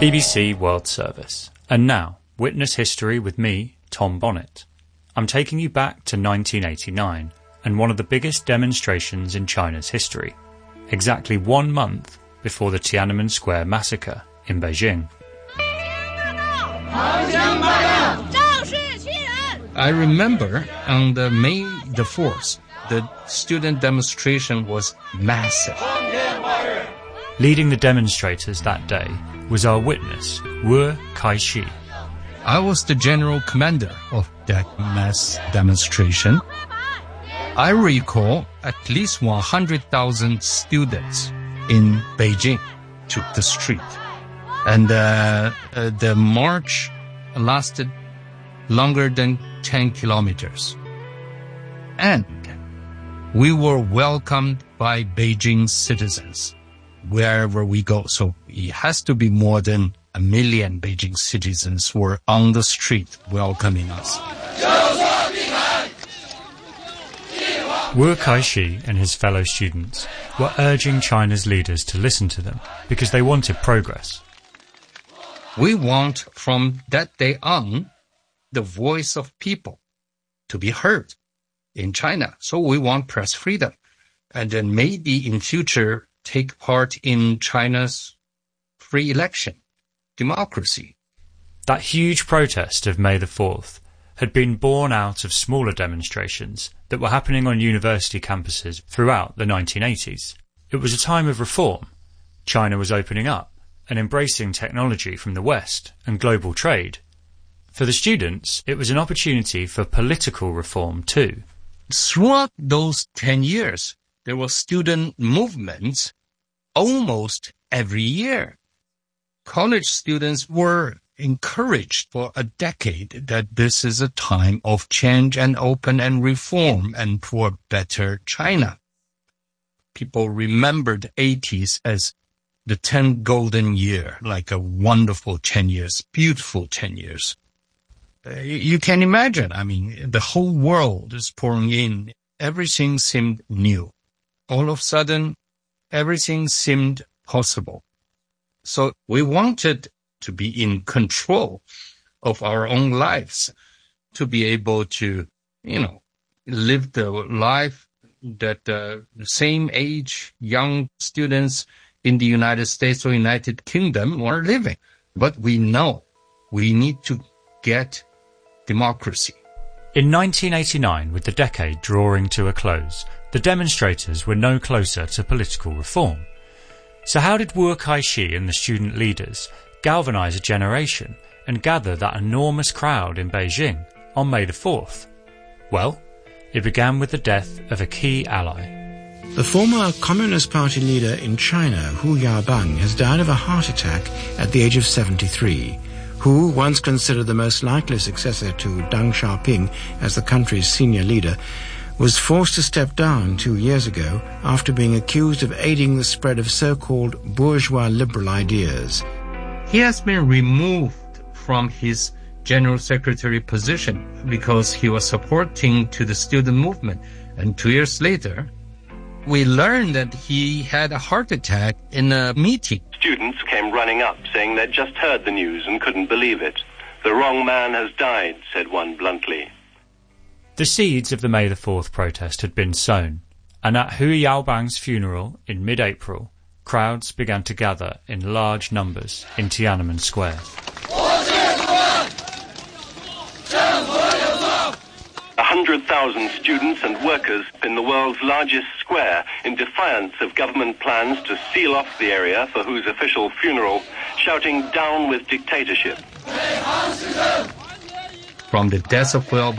BBC World Service. And now, Witness History with me, Tom Bonnet. I'm taking you back to 1989 and one of the biggest demonstrations in China's history, exactly 1 month before the Tiananmen Square massacre in Beijing. I remember on the May the 4th, the student demonstration was massive. Leading the demonstrators that day was our witness, Wu Kai-shi. I was the general commander of that mass demonstration. I recall at least 100,000 students in Beijing took the street. And the march lasted longer than 10 kilometers. And we were welcomed by Beijing citizens wherever we go. So it has to be more than 1 million Beijing citizens were on the street welcoming us. Wu Kai-shi and his fellow students were urging China's leaders to listen to them because they wanted progress. We want from that day on the voice of people to be heard in China. So we want press freedom. And then maybe in future take part in China's free election, democracy. That huge protest of May the 4th had been born out of smaller demonstrations that were happening on university campuses throughout the 1980s. It was a time of reform. China was opening up and embracing technology from the West and global trade. For the students, it was an opportunity for political reform too. Throughout those 10 years, there were student movements almost every year. College students were encouraged for a decade that this is a time of change and open and reform and for a better China. People remember the 80s as the 10 golden year, like a wonderful 10 years, beautiful 10 years. You can imagine, I mean, the whole world is pouring in. Everything seemed new. All of a sudden, everything seemed possible. So we wanted to be in control of our own lives, to be able to, live the life that the same age young students in the United States or United Kingdom were living. But we know we need to get democracy. In 1989, with the decade drawing to a close, the demonstrators were no closer to political reform. So how did Wu Kai-shi and the student leaders galvanize a generation and gather that enormous crowd in Beijing on May the 4th? Well, it began with the death of a key ally. The former Communist Party leader in China, Hu Yaobang, has died of a heart attack at the age of 73. Hu, once considered the most likely successor to Deng Xiaoping as the country's senior leader, was forced to step down 2 years ago after being accused of aiding the spread of so-called bourgeois liberal ideas. He has been removed from his general secretary position because he was supporting to the student movement. And 2 years later, we learned that he had a heart attack in a meeting. Students came running up saying they'd just heard the news and couldn't believe it. The wrong man has died, said one bluntly. The seeds of the May the 4th protest had been sown, and at Hu Yaobang's funeral in mid-April, crowds began to gather in large numbers in Tiananmen Square. 100,000 students and workers in the world's largest square in defiance of government plans to seal off the area for Hu's official funeral, shouting "Down with dictatorship." From the death of Hu Yaobang